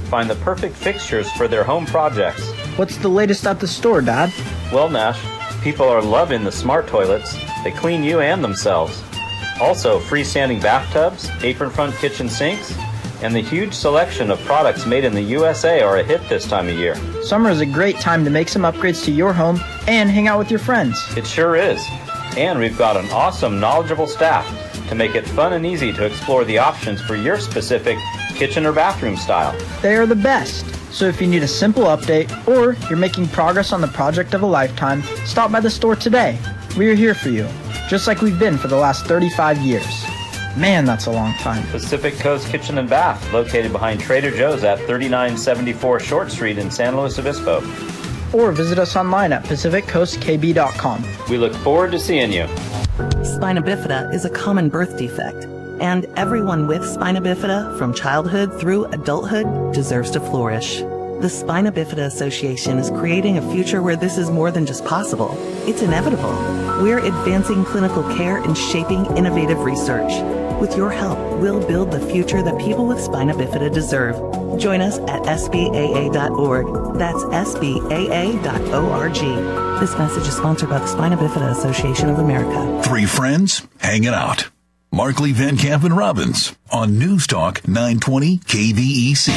find the perfect fixtures for their home projects. What's the latest at the store, Dad? Well, Nash, people are loving the smart toilets. They clean you and themselves. Also, freestanding bathtubs, apron-front kitchen sinks, and the huge selection of products made in the USA are a hit this time of year. Summer is a great time to make some upgrades to your home and hang out with your friends. It sure is. And we've got an awesome, knowledgeable staff to make it fun and easy to explore the options for your specific kitchen or bathroom style. They are the best. So if you need a simple update or you're making progress on the project of a lifetime, stop by the store today. We are here for you, just like we've been for the last 35 years. Man, that's a long time. Pacific Coast Kitchen and Bath, located behind Trader Joe's at 3974 Short Street in San Luis Obispo. Or visit us online at pacificcoastkb.com. We look forward to seeing you. Spina bifida is a common birth defect, and everyone with spina bifida from childhood through adulthood deserves to flourish. The Spina Bifida Association is creating a future where this is more than just possible. It's inevitable. We're advancing clinical care and shaping innovative research. With your help, we'll build the future that people with spina bifida deserve. Join us at SBAA.org. That's SBAA.org. This message is sponsored by the Spina Bifida Association of America. Three friends hanging out. Markley, Van Camp, and Robbins on News Talk 920 KVEC.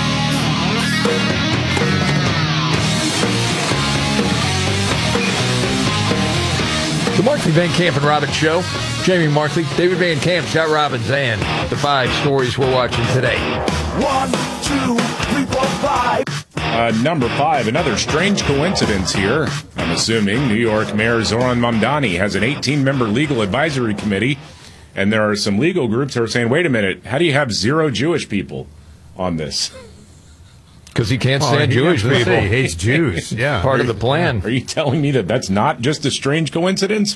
The Markley, Van Camp, and Robbins Show. Jamie Markley, David Van Camp, Scott Robbins, and the 5 stories we're watching today. 1, 2, 3, 4, 5. Number 5, another strange coincidence here. I'm assuming New York Mayor Zoran Mamdani has an 18-member legal advisory committee, and there are some legal groups that are saying, wait a minute, how do you have 0 Jewish people on this? Because he can't stand Jewish people. He hates Jews. Yeah. Part of the plan. Are you telling me that that's not just a strange coincidence?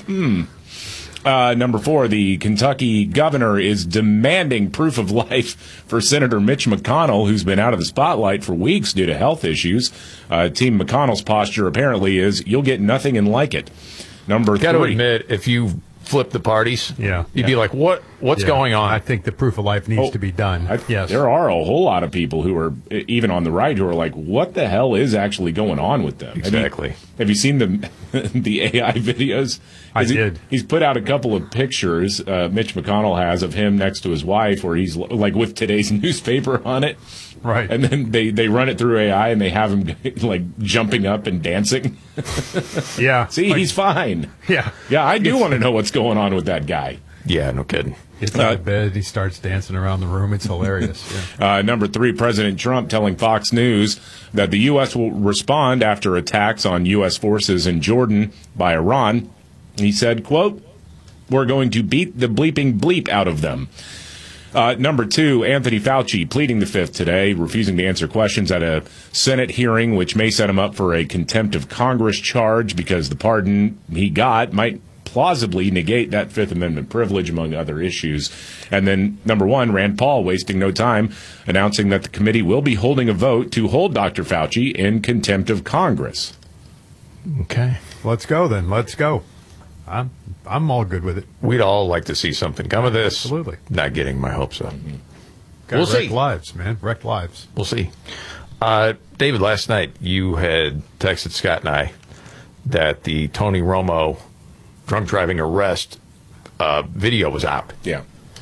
Number 4, the Kentucky governor is demanding proof of life for Senator Mitch McConnell, who's been out of the spotlight for weeks due to health issues. Team McConnell's posture apparently is, you'll get nothing and like it. Number 3. Got to admit, if you flip the parties, you'd be like, what's going on? I think the proof of life needs to be done. Yes. There are a whole lot of people who are, even on the right, who are like, what the hell is actually going on with them? Exactly. Have you seen the AI videos? I did. He's put out a couple of pictures, Mitch McConnell has, of him next to his wife, where he's like with today's newspaper on it. Right. And then they run it through AI and they have him like jumping up and dancing. Yeah. See, he's fine. Yeah. Yeah, I do want to know what's going on with that guy. Yeah, no kidding. Gets out of bed, he starts dancing around the room. It's hilarious. Yeah. Number 3, President Trump telling Fox News that the U.S. will respond after attacks on U.S. forces in Jordan by Iran. He said, quote, we're going to beat the bleeping bleep out of them. Number 2, Anthony Fauci pleading the fifth today, refusing to answer questions at a Senate hearing, which may set him up for a contempt of Congress charge because the pardon he got might plausibly negate that Fifth Amendment privilege, among other issues. And then number 1, Rand Paul wasting no time, announcing that the committee will be holding a vote to hold Dr. Fauci in contempt of Congress. Okay. Let's go then. Let's go. I'm all good with it. We'd all like to see something come of this. Absolutely. Not getting my hopes up. We'll see. Wrecked lives, man. Wrecked lives. We'll see. David, last night you had texted Scott and I that the Tony Romo drunk driving arrest video was out. Yeah.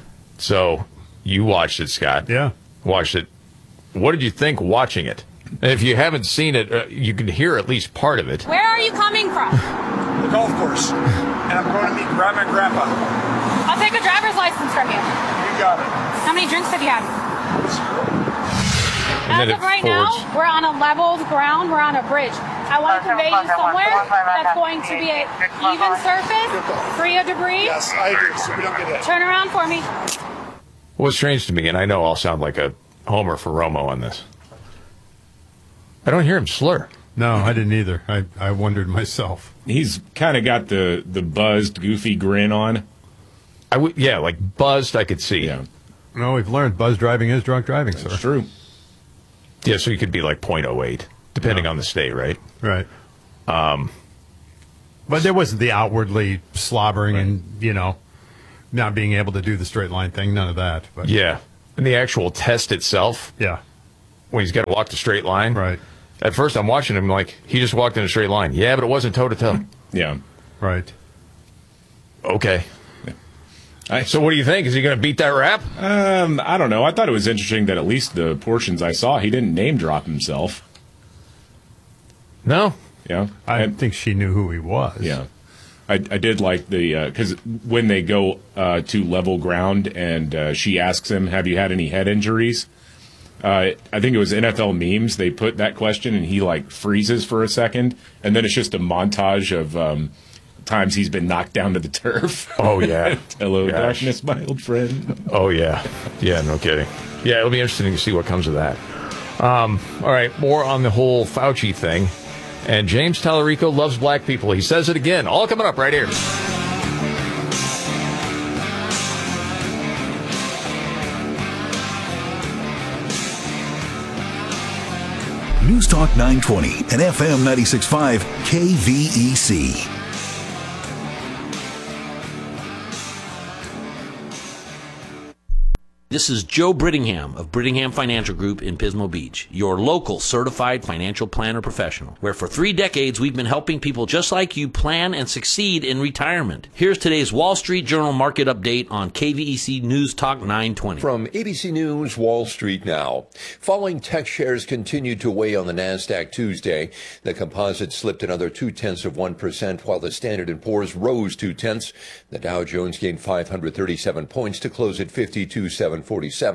So you watched it, Scott. Yeah. Watched it. What did you think watching it? And if you haven't seen it, you can hear at least part of it. Where are you coming from? The golf course. And I'm going to meet Grandma and Grandpa. I'll take a driver's license from you. You got it. How many drinks have you had? And As of right now, we're on a level ground. We're on a bridge. I want to convey you somewhere that's going to be an even surface, free of debris. Yes, I agree. So we don't get hit. Turn around for me. What's strange to me, and I know I'll sound like a homer for Romo on this, I don't hear him slur. No, I didn't either. I wondered myself. He's kind of got the buzzed, goofy grin on. Yeah, like buzzed, I could see. Yeah. No, we've learned buzz driving is drunk driving, sir. That's true. Yeah, so you could be like 0.08, depending on the state, right? Right. But there wasn't the outwardly slobbering and, not being able to do the straight line thing. None of that. But. Yeah. And the actual test itself. Yeah. when he's got to walk the straight line. Right. At first, I'm watching him like he just walked in a straight line. Yeah, but it wasn't toe to toe. Yeah. Right. Okay. So what do you think? Is he going to beat that rap? I don't know. I thought it was interesting that at least the portions I saw, he didn't name drop himself. No. Yeah. I think she knew who he was. Yeah. I did like the, because when they go to level ground and she asks him, have you had any head injuries? I think it was NFL memes. They put that question and he like freezes for a second. And then it's just a montage of times he's been knocked down to the turf. Oh, yeah. Hello, darkness, my old friend. Oh, yeah. Yeah, no kidding. Yeah, it'll be interesting to see what comes of that. All right, more on the whole Fauci thing. And James Tallarico loves black people. He says it again. All coming up right here. News Talk 920 and FM 96.5 KVEC. This is Joe Brittingham of Brittingham Financial Group in Pismo Beach, your local certified financial planner professional, where for 3 decades we've been helping people just like you plan and succeed in retirement. Here's today's Wall Street Journal market update on KVEC News Talk 920. From ABC News, Wall Street now. Falling tech shares continued to weigh on the NASDAQ Tuesday. The composite slipped another 0.2%, while the Standard & Poor's rose 0.2. The Dow Jones gained 537 points to close at 52,747.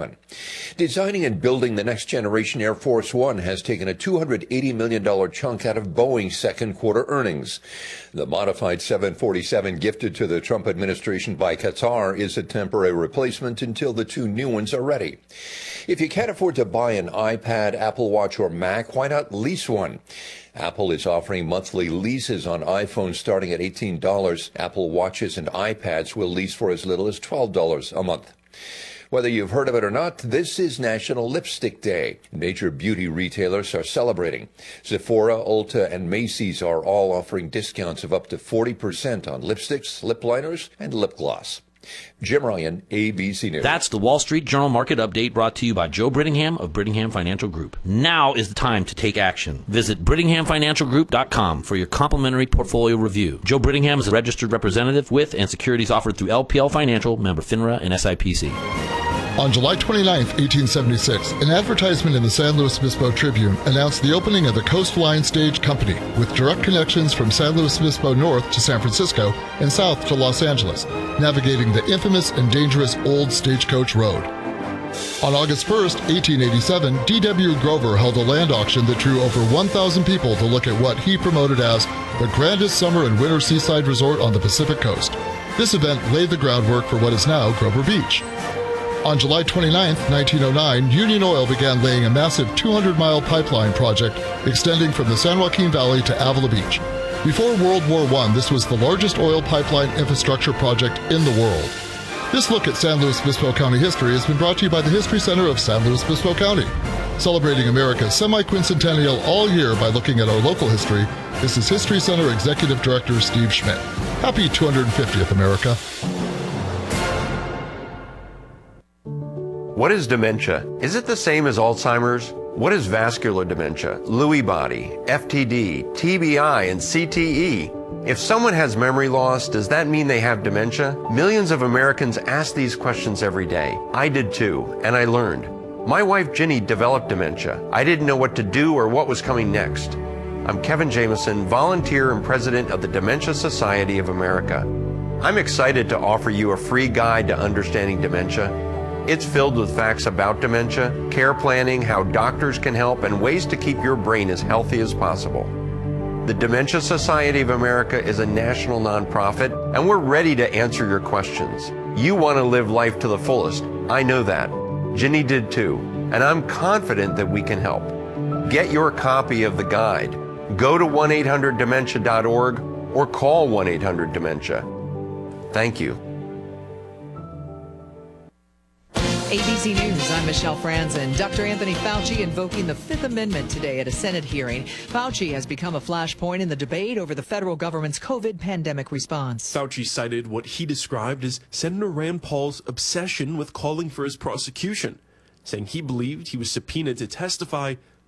Designing and building the next generation Air Force One has taken a $280 million chunk out of Boeing's second quarter earnings. The modified 747 gifted to the Trump administration by Qatar is a temporary replacement until the 2 new ones are ready. If you can't afford to buy an iPad, Apple Watch, or Mac, why not lease one? Apple is offering monthly leases on iPhones starting at $18. Apple Watches and iPads will lease for as little as $12 a month. Whether you've heard of it or not, this is National Lipstick Day. Major beauty retailers are celebrating. Sephora, Ulta, and Macy's are all offering discounts of up to 40% on lipsticks, lip liners, and lip gloss. Jim Ryan, ABC News. That's the Wall Street Journal market update brought to you by Joe Brittingham of Brittingham Financial Group. Now is the time to take action. Visit BrittinghamFinancialGroup.com for your complimentary portfolio review. Joe Brittingham is a registered representative with and securities offered through LPL Financial, member FINRA and SIPC. On July 29, 1876, an advertisement in the San Luis Obispo Tribune announced the opening of the Coastline Stage Company, with direct connections from San Luis Obispo north to San Francisco and south to Los Angeles, navigating the infamous and dangerous Old Stagecoach Road. On August 1, 1887, D.W. Grover held a land auction that drew over 1,000 people to look at what he promoted as the grandest summer and winter seaside resort on the Pacific coast. This event laid the groundwork for what is now Grover Beach. On July 29, 1909, Union Oil began laying a massive 200-mile pipeline project extending from the San Joaquin Valley to Avila Beach. Before World War I, this was the largest oil pipeline infrastructure project in the world. This look at San Luis Obispo County history has been brought to you by the History Center of San Luis Obispo County. Celebrating America's semi-quincentennial all year by looking at our local history, this is History Center Executive Director Steve Schmidt. Happy 250th, America. What is dementia? Is it the same as Alzheimer's? What is vascular dementia, Lewy body, FTD, TBI, and CTE? If someone has memory loss, does that mean they have dementia? Millions of Americans ask these questions every day. I did too, and I learned. My wife Ginny developed dementia. I didn't know what to do or what was coming next. I'm Kevin Jameson, volunteer and president of the Dementia Society of America. I'm excited to offer you a free guide to understanding dementia. It's filled with facts about dementia, care planning, how doctors can help, and ways to keep your brain as healthy as possible. The Dementia Society of America is a national nonprofit, and we're ready to answer your questions. You want to live life to the fullest. I know that. Ginny did too, and I'm confident that we can help. Get your copy of the guide. Go to 1-800-DEMENTIA.org or call 1-800-DEMENTIA. Thank you. ABC News, I'm Michelle Franzen. Dr. Anthony Fauci invoking the Fifth Amendment today at a Senate hearing. Fauci has become a flashpoint in the debate over the federal government's COVID pandemic response. Fauci cited what he described as Senator Rand Paul's obsession with calling for his prosecution. saying he believed he was subpoenaed to testify